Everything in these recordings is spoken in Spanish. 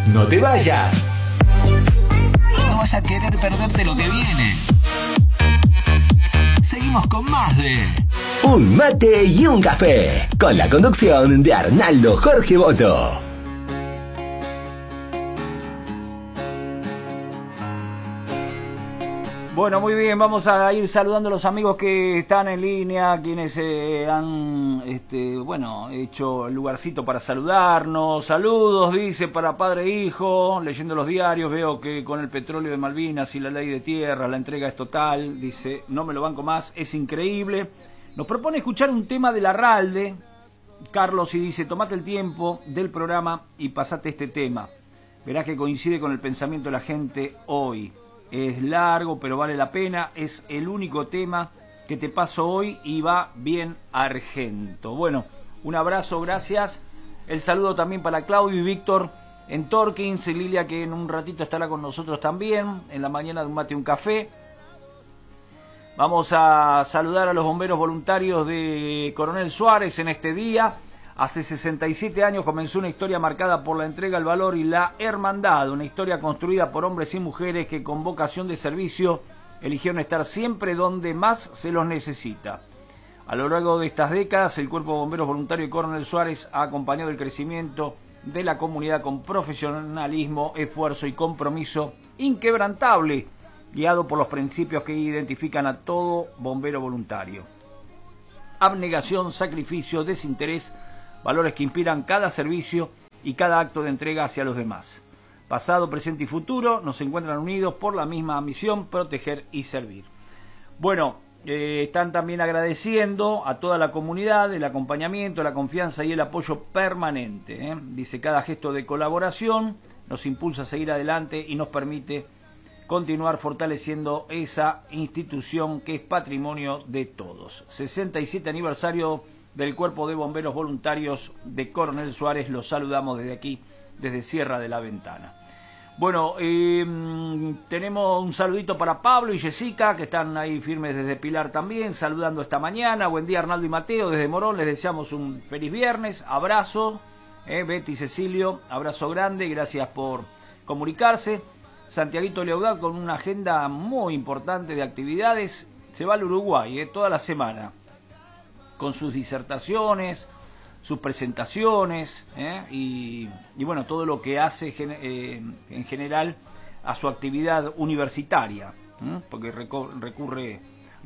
No te vayas. No vas a querer perderte lo que viene. Seguimos con más de Un mate y un café, con la conducción de Arnaldo Jorge Boto. Bueno, muy bien, vamos a ir saludando a los amigos que están en línea, quienes han hecho el lugarcito para saludarnos. Saludos, dice, para padre e hijo. Leyendo los diarios veo que con el petróleo de Malvinas y la ley de tierras la entrega es total. Dice, no me lo banco más, es increíble. Nos propone escuchar un tema de Larralde, Carlos, y dice, tomate el tiempo del programa y pasate este tema. Verás que coincide con el pensamiento de la gente hoy. Es largo, pero vale la pena. Es el único tema que te paso hoy y va bien Argento. Bueno, un abrazo, gracias. El saludo también para Claudio y Víctor en Torkins. Y Lilia, que en un ratito estará con nosotros también, en la mañana de Un Mate y un Café. Vamos a saludar a los bomberos voluntarios de Coronel Suárez en este día. Hace 67 años comenzó una historia marcada por la entrega, el valor y la hermandad, una historia construida por hombres y mujeres que con vocación de servicio eligieron estar siempre donde más se los necesita. A lo largo de estas décadas, el Cuerpo de Bomberos Voluntarios de Coronel Suárez ha acompañado el crecimiento de la comunidad con profesionalismo, esfuerzo y compromiso inquebrantable, guiado por los principios que identifican a todo bombero voluntario. Abnegación, sacrificio, desinterés, valores que inspiran cada servicio y cada acto de entrega hacia los demás. Pasado, presente y futuro nos encuentran unidos por la misma misión, proteger y servir. Bueno, están también agradeciendo a toda la comunidad el acompañamiento, la confianza y el apoyo permanente. Dice, cada gesto de colaboración nos impulsa a seguir adelante y nos permite continuar fortaleciendo esa institución que es patrimonio de todos. 67 aniversario del Cuerpo de Bomberos Voluntarios de Coronel Suárez. Los saludamos desde aquí, desde Sierra de la Ventana. Bueno, tenemos un saludito para Pablo y Jessica, que están ahí firmes desde Pilar también, saludando esta mañana. Buen día, Arnaldo y Mateo, desde Morón. Les deseamos un feliz viernes. Abrazo, Betty y Cecilio, abrazo grande, gracias por comunicarse. Santiaguito Leaudat, con una agenda muy importante de actividades, se va al Uruguay toda la semana, con sus disertaciones, sus presentaciones y bueno, todo lo que hace en general a su actividad universitaria, porque recorre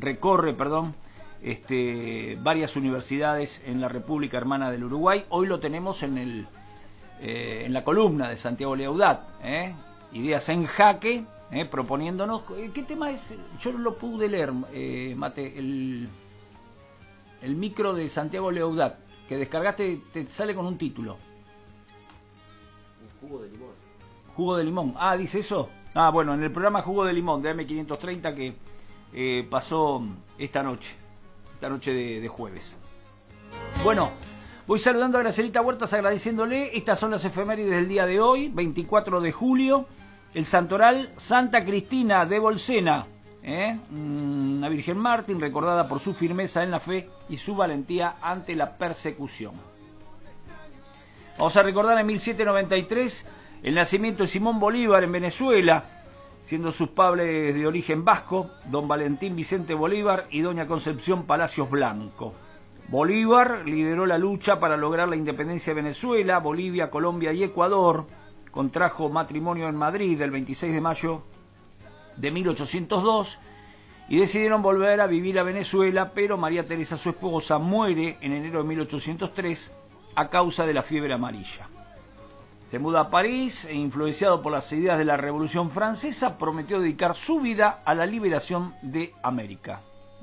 varias universidades en la República Hermana del Uruguay. Hoy lo tenemos en la columna de Santiago Leaudat, Ideas en Jaque, proponiéndonos. ¿Qué tema es? Yo no lo pude leer, Mate, el micro de Santiago Leaudat, que descargaste, te sale con un título. Un jugo de limón. Jugo de limón. Ah, ¿dice eso? Ah, bueno, en el programa Jugo de Limón de AM530 que pasó esta noche de jueves. Bueno, voy saludando a Gracelita Huertas, agradeciéndole. Estas son las efemérides del día de hoy, 24 de julio. El santoral, Santa Cristina de Bolsena, una Virgen Mártir recordada por su firmeza en la fe y su valentía ante la persecución. Vamos a recordar en 1793 el nacimiento de Simón Bolívar en Venezuela, siendo sus padres de origen vasco, don Valentín Vicente Bolívar y doña Concepción Palacios Blanco. Bolívar lideró la lucha para lograr la independencia de Venezuela, Bolivia, Colombia y Ecuador. Contrajo matrimonio en Madrid el 26 de mayo de 1802 y decidieron volver a vivir a Venezuela, pero María Teresa, su esposa, muere en enero de 1803 a causa de la fiebre amarilla. Se muda a París e, influenciado por las ideas de la Revolución Francesa, prometió dedicar su vida a la liberación de América.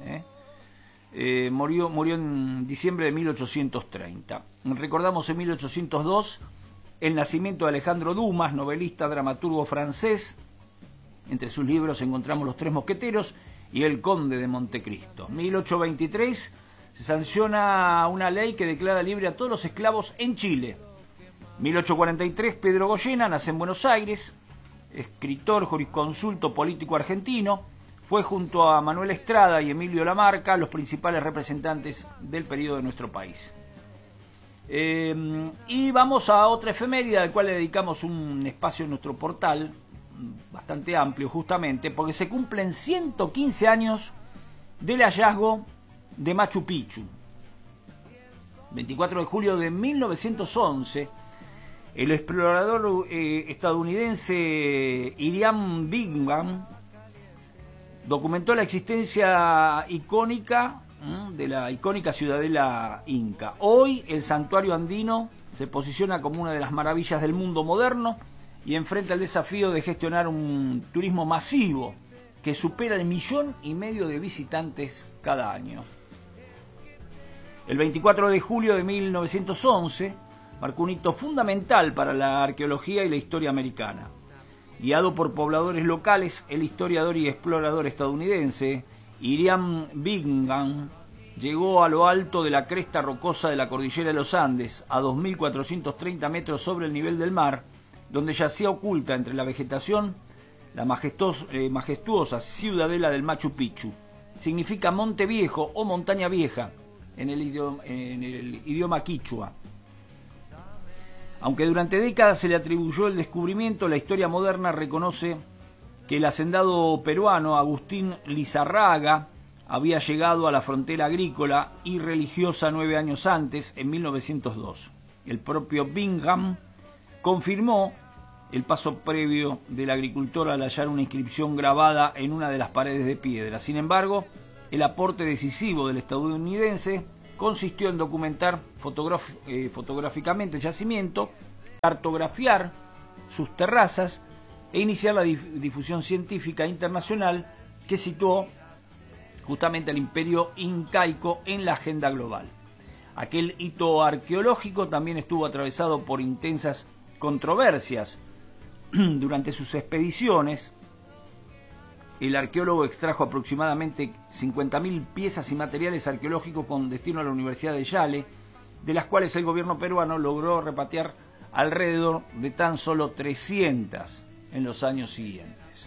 Murió en diciembre de 1830. Recordamos en 1802 el nacimiento de Alejandro Dumas, novelista, dramaturgo francés. Entre sus libros encontramos Los Tres Mosqueteros y El Conde de Montecristo. 1823 se sanciona una ley que declara libre a todos los esclavos en Chile. 1843 Pedro Goyena nace en Buenos Aires, escritor, jurisconsulto, político argentino. Fue junto a Manuel Estrada y Emilio Lamarca los principales representantes del periodo de nuestro país. Y vamos a otra efeméride al cual le dedicamos un espacio en nuestro portal bastante amplio, justamente porque se cumplen 115 años del hallazgo de Machu Picchu. 24 de julio de 1911, el explorador estadounidense Hiram Bingham documentó la existencia icónica de la icónica ciudadela inca. Hoy el santuario andino se posiciona como una de las maravillas del mundo moderno y enfrenta el desafío de gestionar un turismo masivo que supera el 1,5 millones de visitantes cada año. El 24 de julio de 1911 marcó un hito fundamental para la arqueología y la historia americana. Guiado por pobladores locales, el historiador y explorador estadounidense Hiram Bingham llegó a lo alto de la cresta rocosa de la cordillera de los Andes, a 2.430 metros sobre el nivel del mar, donde yacía oculta entre la vegetación la majestuosa ciudadela del Machu Picchu. Significa Monte Viejo o Montaña Vieja en el idioma quichua. Aunque durante décadas se le atribuyó el descubrimiento, la historia moderna reconoce que el hacendado peruano Agustín Lizarraga había llegado a la frontera agrícola y religiosa 9 años antes, en 1902. El propio Bingham confirmó el paso previo del agricultor al hallar una inscripción grabada en una de las paredes de piedra. Sin embargo, el aporte decisivo del estadounidense consistió en documentar fotográficamente el yacimiento, cartografiar sus terrazas e iniciar la difusión científica internacional que situó justamente al imperio incaico en la agenda global. Aquel hito arqueológico también estuvo atravesado por intensas controversias. Durante sus expediciones, el arqueólogo extrajo aproximadamente 50.000 piezas y materiales arqueológicos con destino a la Universidad de Yale, de las cuales el gobierno peruano logró repatriar alrededor de tan solo 300 en los años siguientes.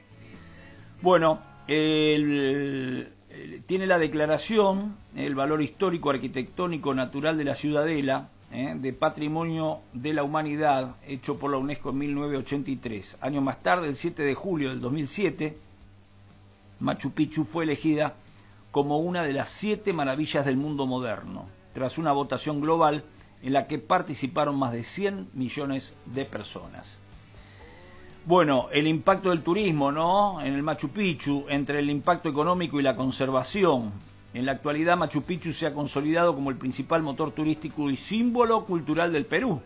Bueno, tiene la declaración, el valor histórico, arquitectónico, natural de la ciudadela, de Patrimonio de la Humanidad, hecho por la UNESCO en 1983. Años más tarde, el 7 de julio del 2007, Machu Picchu fue elegida como una de las 7 maravillas del mundo moderno, tras una votación global en la que participaron más de 100 millones de personas. Bueno, el impacto del turismo, ¿no?, en el Machu Picchu, entre el impacto económico y la conservación. En la actualidad, Machu Picchu se ha consolidado como el principal motor turístico y símbolo cultural del Perú.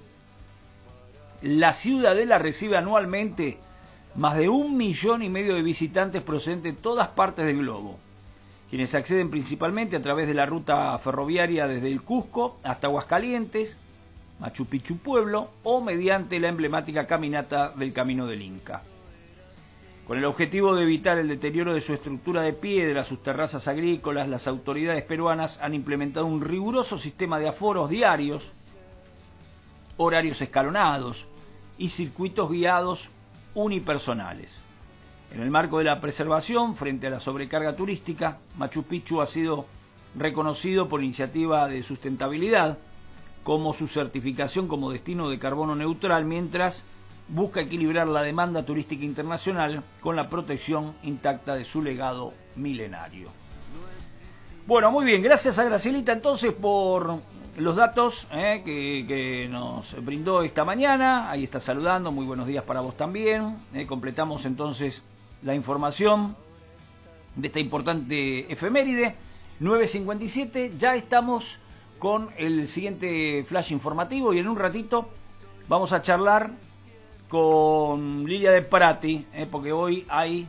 La ciudadela recibe anualmente más de 1,5 millones de visitantes procedentes de todas partes del globo, quienes acceden principalmente a través de la ruta ferroviaria desde el Cusco hasta Aguascalientes, Machu Picchu Pueblo, o mediante la emblemática caminata del Camino del Inca. Con el objetivo de evitar el deterioro de su estructura de piedra, sus terrazas agrícolas, las autoridades peruanas han implementado un riguroso sistema de aforos diarios, horarios escalonados y circuitos guiados unipersonales. En el marco de la preservación frente a la sobrecarga turística, Machu Picchu ha sido reconocido por iniciativa de sustentabilidad, como su certificación como destino de carbono neutral, mientras busca equilibrar la demanda turística internacional con la protección intacta de su legado milenario. Bueno, muy bien, gracias a Gracielita entonces por los datos que nos brindó esta mañana. Ahí está saludando, muy buenos días para vos también. Completamos entonces la información de esta importante efeméride. 9:57, ya estamos con el siguiente flash informativo y en un ratito vamos a charlar con Lilia de Prati, porque hoy hay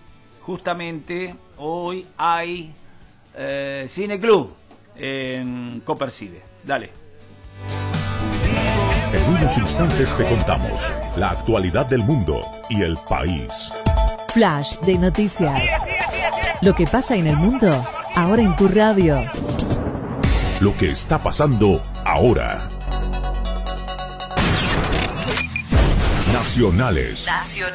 Cine Club en Copercide. Dale. En unos instantes te contamos la actualidad del mundo y el país. Flash de noticias. Lo que pasa en el mundo, ahora en tu radio. Lo que está pasando ahora. Nacionales.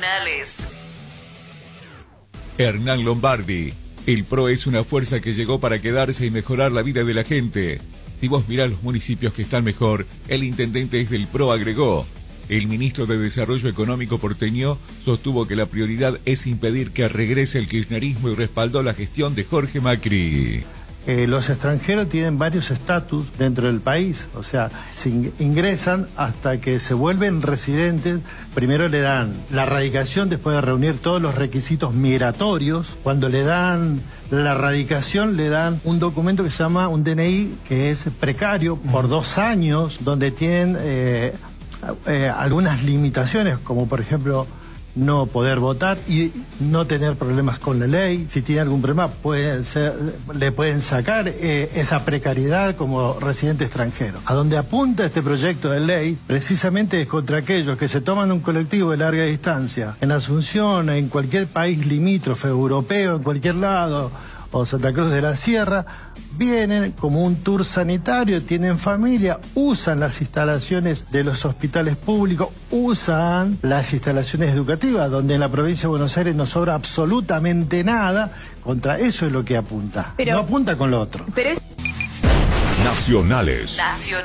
Hernán Lombardi. El PRO es una fuerza que llegó para quedarse y mejorar la vida de la gente. Si vos mirás los municipios que están mejor, el intendente es del PRO, agregó. El ministro de Desarrollo Económico porteño sostuvo que la prioridad es impedir que regrese el kirchnerismo y respaldó la gestión de Jorge Macri. Los extranjeros tienen varios estatus dentro del país, o sea, ingresan hasta que se vuelven residentes. Primero le dan la radicación después de reunir todos los requisitos migratorios. Cuando le dan la radicación, le dan un documento que se llama un DNI, que es precario por 2 años, donde tienen algunas limitaciones, como por ejemplo no poder votar y no tener problemas con la ley. Si tiene algún problema, le pueden sacar esa precariedad como residente extranjero. A donde apunta este proyecto de ley, precisamente es contra aquellos que se toman un colectivo de larga distancia, en Asunción, en cualquier país limítrofe, europeo, en cualquier lado, o Santa Cruz de la Sierra, vienen como un tour sanitario, tienen familia, usan las instalaciones de los hospitales públicos, usan las instalaciones educativas, donde en la provincia de Buenos Aires no sobra absolutamente nada. Contra eso es lo que apunta. No apunta con lo otro. Nacionales.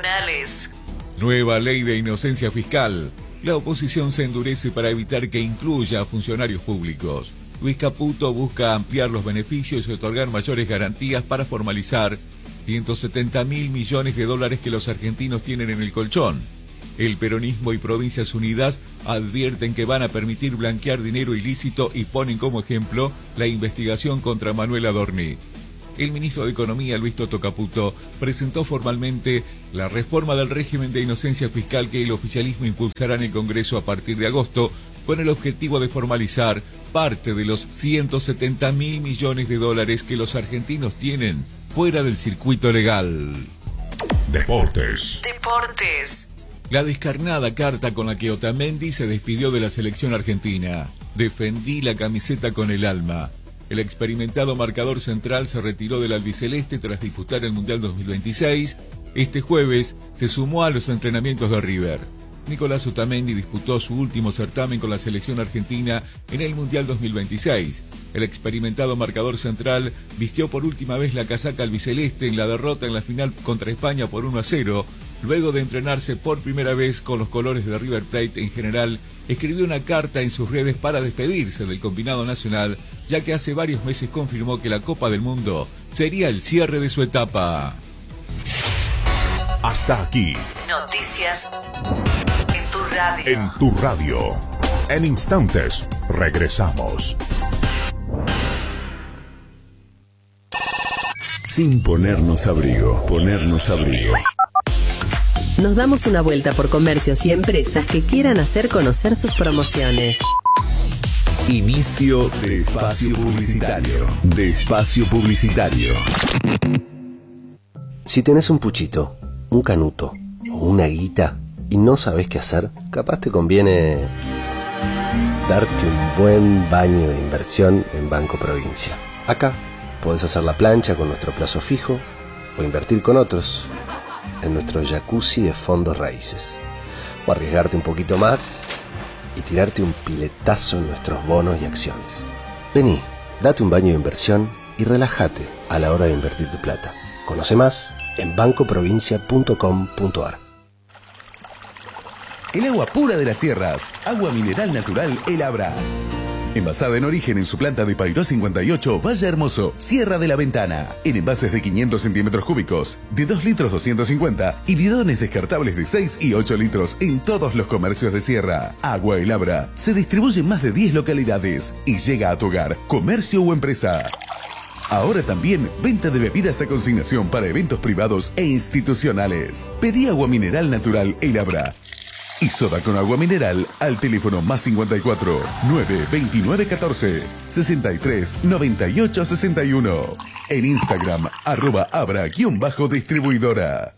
Nueva ley de inocencia fiscal. La oposición se endurece para evitar que incluya a funcionarios públicos. Luis Caputo busca ampliar los beneficios y otorgar mayores garantías para formalizar 170.000 millones de dólares que los argentinos tienen en el colchón. El peronismo y Provincias Unidas advierten que van a permitir blanquear dinero ilícito y ponen como ejemplo la investigación contra Manuel Adorni. El ministro de Economía, Luis Toto Caputo, presentó formalmente la reforma del régimen de inocencia fiscal que el oficialismo impulsará en el Congreso a partir de agosto, con el objetivo de formalizar parte de los 170.000 millones de dólares que los argentinos tienen fuera del circuito legal. Deportes. La descarnada carta con la que Otamendi se despidió de la selección argentina. Defendí la camiseta con el alma. El experimentado marcador central se retiró del albiceleste tras disputar el Mundial 2026. Este jueves se sumó a los entrenamientos de River. Nicolás Otamendi disputó su último certamen con la selección argentina en el Mundial 2026. El experimentado marcador central vistió por última vez la casaca albiceleste en la derrota en la final contra España por 1-0. Luego de entrenarse por primera vez con los colores de River Plate en general, escribió una carta en sus redes para despedirse del combinado nacional, ya que hace varios meses confirmó que la Copa del Mundo sería el cierre de su etapa. Hasta aquí. Noticias en tu radio. En tu radio. En instantes, regresamos. Sin ponernos abrigo, Nos damos una vuelta por comercios y empresas que quieran hacer conocer sus promociones. Inicio de espacio publicitario. Si tenés un puchito, un canuto o una guita y no sabés qué hacer, capaz te conviene darte un buen baño de inversión en Banco Provincia. Acá podés hacer la plancha con nuestro plazo fijo o invertir con otros en nuestro jacuzzi de fondos raíces, o arriesgarte un poquito más y tirarte un piletazo en nuestros bonos y acciones. Vení, date un baño de inversión y relájate a la hora de invertir tu plata. Conoce más en bancoprovincia.com.ar. El agua pura de las sierras, agua mineral natural El Abra. Envasada en origen en su planta de Payró 58, Valle Hermoso, Sierra de la Ventana. En envases de 500 centímetros cúbicos, de 2 litros 250 y bidones descartables de 6 y 8 litros en todos los comercios de Sierra. Agua El Abra se distribuye en más de 10 localidades y llega a tu hogar, comercio o empresa. Ahora también venta de bebidas a consignación para eventos privados e institucionales. Pedí agua mineral natural El Abra y soda con agua mineral al teléfono +54 929 14 63 98 61. En Instagram @abra_distribuidora.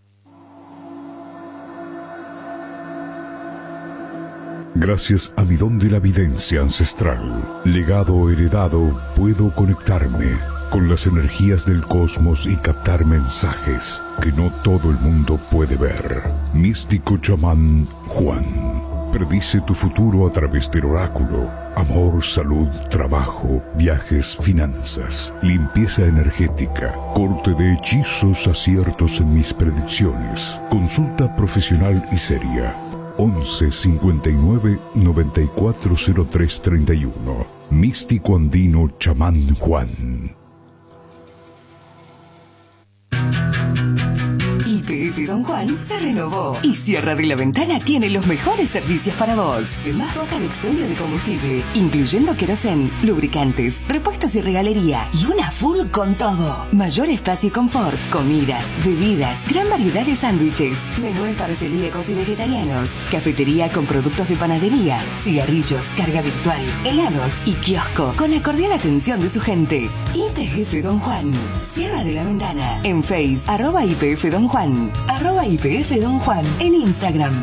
Gracias a mi don de la videncia ancestral, legado heredado, puedo conectarme con las energías del cosmos y captar mensajes que no todo el mundo puede ver. Místico chamán Juan. Predice tu futuro a través del oráculo. Amor, salud, trabajo, viajes, finanzas, limpieza energética, corte de hechizos, aciertos en mis predicciones. Consulta profesional y seria. 11 59 94 03 31. Místico andino chamán Juan. YPF Don Juan se renovó y Sierra de la Ventana tiene los mejores servicios para vos. Más boca de expendio de combustible, incluyendo querosén, lubricantes, repuestos y regalería, y una full con todo. Mayor espacio y confort, comidas, bebidas, gran variedad de sándwiches, menúes para celíacos y vegetarianos, cafetería con productos de panadería, cigarrillos, carga virtual, helados y kiosco con la cordial atención de su gente. YPF Don Juan, Sierra de la Ventana, en Face, @YPF Don Juan, @YPF Don Juan, en Instagram.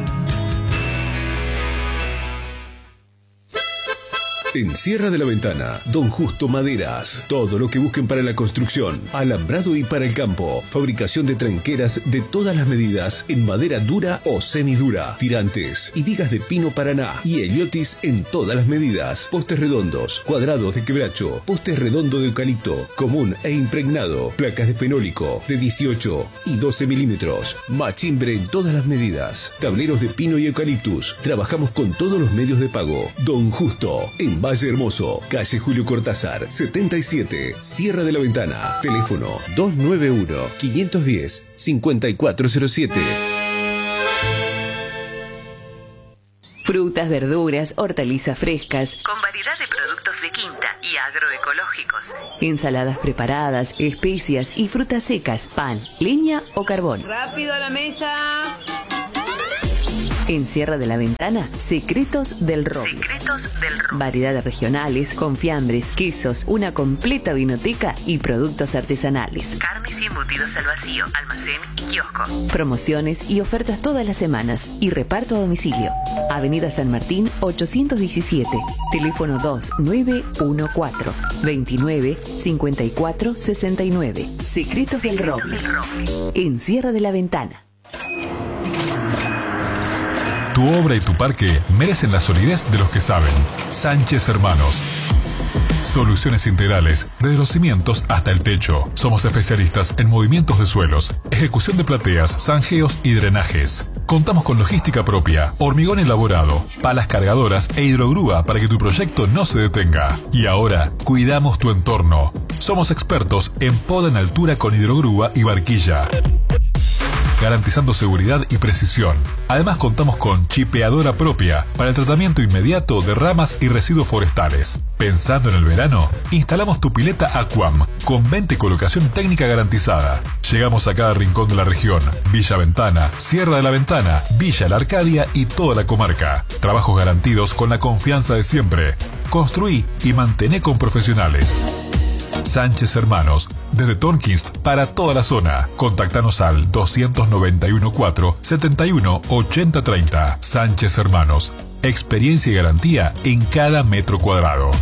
En Sierra de la Ventana, Don Justo Maderas. Todo lo que busquen para la construcción, alambrado y para el campo. Fabricación de tranqueras de todas las medidas en madera dura o semidura, tirantes y vigas de pino paraná y heliotis en todas las medidas. Postes redondos, cuadrados de quebracho, postes redondo de eucalipto, común e impregnado, placas de fenólico de 18 y 12 milímetros, machimbre en todas las medidas, tableros de pino y eucaliptus. Trabajamos con todos los medios de pago. Don Justo, en Valle Hermoso, calle Julio Cortázar, 77, Sierra de la Ventana. Teléfono 291-510-5407. Frutas, verduras, hortalizas frescas, con variedad de productos de quinta y agroecológicos. Ensaladas preparadas, especias y frutas secas, pan, leña o carbón. ¡Rápido a la mesa! En Sierra de la Ventana, Secretos del Roble. Secretos del Roble. Variedades regionales, confiambres, quesos, una completa vinoteca y productos artesanales. Carnes y embutidos al vacío, almacén y kiosco. Promociones y ofertas todas las semanas y reparto a domicilio. Avenida San Martín 817. Teléfono 2914 29 54 69. Secretos del Roble. En Sierra de la Ventana. Tu obra y tu parque merecen la solidez de los que saben. Sánchez Hermanos. Soluciones integrales, desde los cimientos hasta el techo. Somos especialistas en movimientos de suelos, ejecución de plateas, zanjeos y drenajes. Contamos con logística propia, hormigón elaborado, palas cargadoras e hidrogrúa para que tu proyecto no se detenga. Y ahora, cuidamos tu entorno. Somos expertos en poda en altura con hidrogrúa y barquilla, garantizando seguridad y precisión. Además contamos con chipeadora propia para el tratamiento inmediato de ramas y residuos forestales. Pensando en el verano, instalamos tu pileta Aquam con venta y colocación técnica garantizada. Llegamos a cada rincón de la región: Villa Ventana, Sierra de la Ventana, Villa La Arcadia y toda la comarca. Trabajos garantidos con la confianza de siempre. Construí y mantené con profesionales. Sánchez Hermanos, desde Tonkins para toda la zona. Contactanos al 291 4 71 80 30. Sánchez Hermanos, experiencia y garantía en cada metro cuadrado.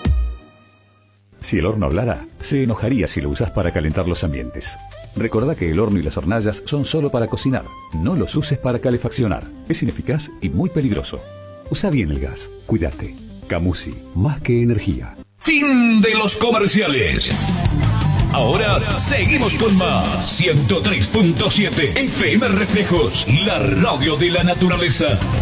Si el horno hablara, se enojaría si lo usas para calentar los ambientes. Recordá que el horno y las hornallas son solo para cocinar. No los uses para calefaccionar. Es ineficaz y muy peligroso. Usa bien el gas. Cuídate. Camusi, más que energía. Fin de los comerciales. Ahora seguimos con más. 103.7 FM Reflejos, la radio de la naturaleza.